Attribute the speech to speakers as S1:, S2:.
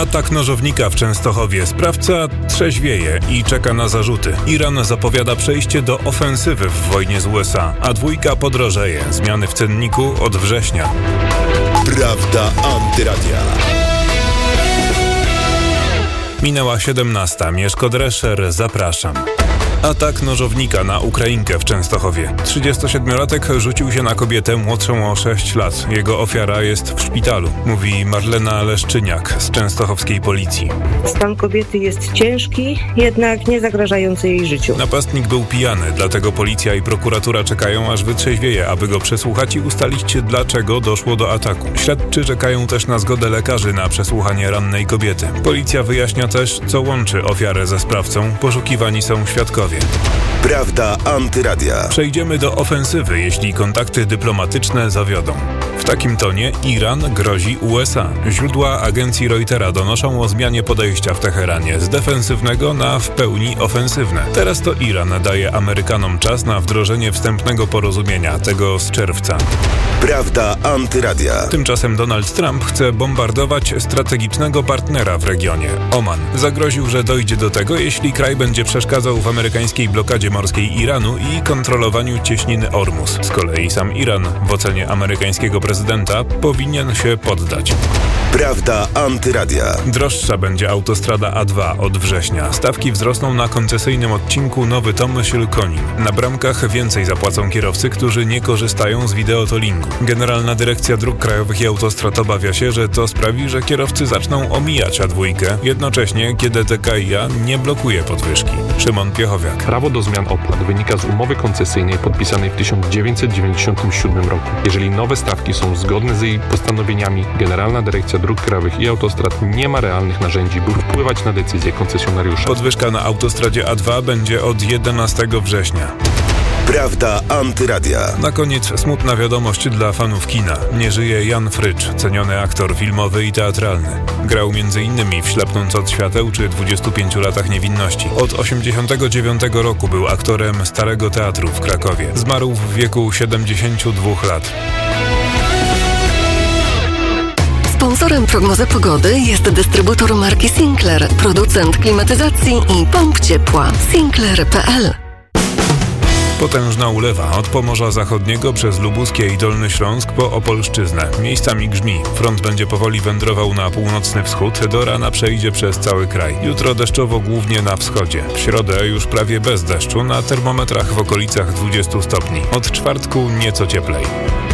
S1: Atak nożownika w Częstochowie. Sprawca trzeźwieje i czeka na zarzuty. Iran zapowiada przejście do ofensywy w wojnie z USA, a dwójka podrożeje. Zmiany w cenniku od września.
S2: Prawda Antyradia.
S1: Minęła 17. Mieszko Drescher, zapraszam. Atak nożownika na Ukrainkę w Częstochowie. 37-latek rzucił się na kobietę młodszą o 6 lat. Jego ofiara jest w szpitalu, mówi Marlena Leszczyniak z częstochowskiej policji.
S3: Stan kobiety jest ciężki, jednak nie zagrażający jej życiu.
S1: Napastnik był pijany, dlatego policja i prokuratura czekają, aż wytrzeźwieje, aby go przesłuchać i ustalić, dlaczego doszło do ataku. Śledczy czekają też na zgodę lekarzy na przesłuchanie rannej kobiety. Policja wyjaśnia też, co łączy ofiarę ze sprawcą. Poszukiwani są świadkowie.
S2: Prawda Antyradia.
S1: Przejdziemy do ofensywy, jeśli kontakty dyplomatyczne zawiodą. W takim tonie Iran grozi USA. Źródła agencji Reutera donoszą o zmianie podejścia w Teheranie z defensywnego na w pełni ofensywne. Teraz to Iran daje Amerykanom czas na wdrożenie wstępnego porozumienia, tego z czerwca.
S2: Prawda Antyradia.
S1: Tymczasem Donald Trump chce bombardować strategicznego partnera w regionie, Oman. Zagroził, że dojdzie do tego, jeśli kraj będzie przeszkadzał w amerykańskiej blokadzie morskiej Iranu i kontrolowaniu cieśniny Ormus. Z kolei sam Iran, w ocenie amerykańskiego prezydenta, powinien się poddać.
S2: Prawda Antyradia.
S1: Droższa będzie autostrada A2 od września. Stawki wzrosną na koncesyjnym odcinku Nowy Tomyśl-Konin. Na bramkach więcej zapłacą kierowcy, którzy nie korzystają z wideotollingu. Generalna Dyrekcja Dróg Krajowych i Autostrad obawia się, że to sprawi, że kierowcy zaczną omijać A2, jednocześnie kiedy TKiA nie blokuje podwyżki. Szymon Piechowiak.
S4: Prawo do zmian opłat wynika z umowy koncesyjnej podpisanej w 1997 roku. Jeżeli nowe stawki są zgodne z jej postanowieniami, Generalna Dyrekcja Dróg Krajowych i Autostrad nie ma realnych narzędzi, by wpływać na decyzje koncesjonariusza.
S1: Podwyżka na autostradzie A2 będzie od 11 września.
S2: Prawda Antyradia.
S1: Na koniec smutna wiadomość dla fanów kina. Nie żyje Jan Frycz, ceniony aktor filmowy i teatralny. Grał m.in. w Ślepnąc od świateł czy 25 latach niewinności. Od 89 roku był aktorem Starego Teatru w Krakowie. Zmarł w wieku 72 lat.
S5: Sponsorem prognozy pogody jest dystrybutor marki Sinclair, producent klimatyzacji i pomp ciepła. Sinclair.pl.
S1: Potężna ulewa od Pomorza Zachodniego przez Lubuskie i Dolny Śląsk po Opolszczyznę. Miejscami grzmi. Front będzie powoli wędrował na północny wschód. Do rana przejdzie przez cały kraj. Jutro deszczowo głównie na wschodzie. W środę już prawie bez deszczu, na termometrach w okolicach 20 stopni. Od czwartku nieco cieplej.